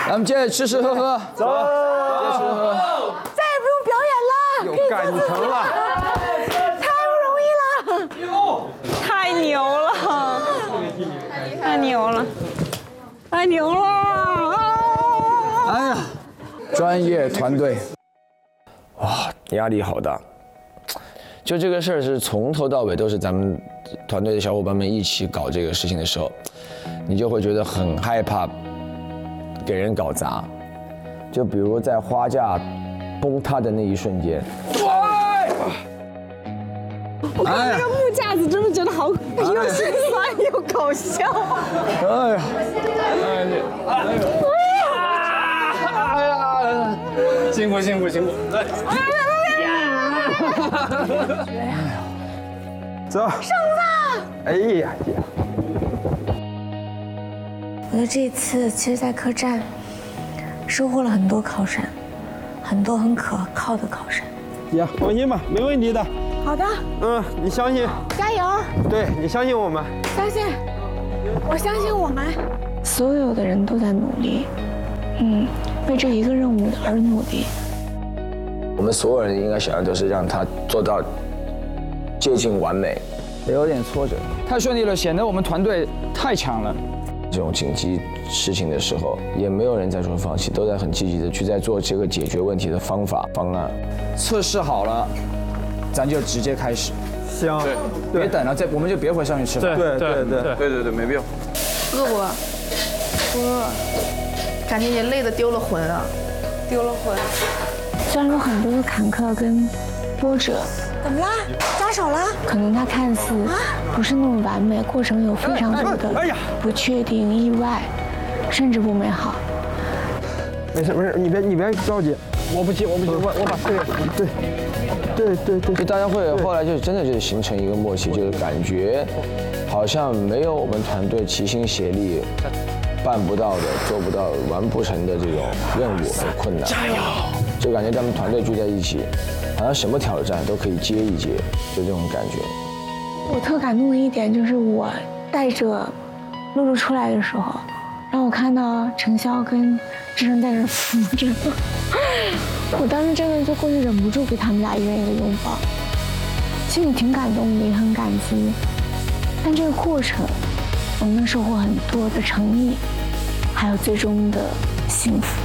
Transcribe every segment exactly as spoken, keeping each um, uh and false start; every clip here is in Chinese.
咱们接着吃吃喝喝， 走， 接着吃吃喝喝。 再也不用表演了， 有感情了， 太不容易了， 太牛了，太牛了，太牛了！ 哎呀，专业团队， 哇，压力好大。 就这个事儿是从头到尾都是咱们团队的小伙伴们一起搞这个事情的时候，你就会觉得很害怕给人搞砸。就比如在花架崩塌的那一瞬间， 我看那个木架子，真的觉得好又心酸又搞笑。 哎呀，哎呀，哎呀，辛苦辛苦辛苦！ 走， 绳子。 哎呀呀！ 我觉得这一次，其实，在客栈收获了很多靠山，很多很可靠的靠山。 姐，放心吧，没问题的。 好的， 嗯，你相信？ 加油！ 对你相信我们。 相信，我相信我们。所有的人都在努力，嗯，为这一个任务而努力。 我们所有人应该想要都是让他做到接近完美， 也有点挫折，太顺利了，显得我们团队太强了。 这种紧急事情的时候，也没有人在说放弃，都在很积极的去在做这个解决问题的方法方案。 测试好了，咱就直接开始， 行， 对，别等了，再我们就别回上去吃饭。 对对对对对对，没必要。 饿不饿？不饿，感觉也累得丢了魂啊， 丢了魂。 虽然有很多的坎坷跟波折，怎么啦？扎手了？可能它看似不是那么完美，过程有非常多的不确定、意外，甚至不美好。 没事没事，你别你别着急，我不急我不急，我我把这个对对对对， 就大家会后来就真的就形成一个默契，就是感觉好像没有我们团队齐心协力办不到的、做不到、完不成的这种任务和困难。加油！就感觉咱们团队聚在一起，好像什么挑战都可以接一接，就这种感觉。 我特感动的一点就是我带着露露出来的时候，让我看到程潇跟志胜在那扶着，我当时真的就过去忍不住给他们俩一人一个拥抱，心里挺感动的，也很感激。但这个过程，我们能收获很多的诚意，还有最终的幸福。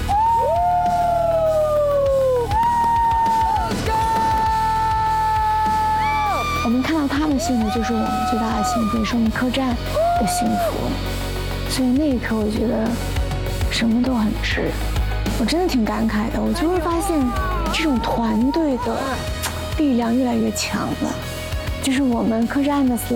我们看到他们幸福，就是我们最大的幸福，也是我们客栈的幸福。所以那一刻，我觉得什么都很值。我真的挺感慨的，我就会发现这种团队的力量越来越强了。就是我们客栈的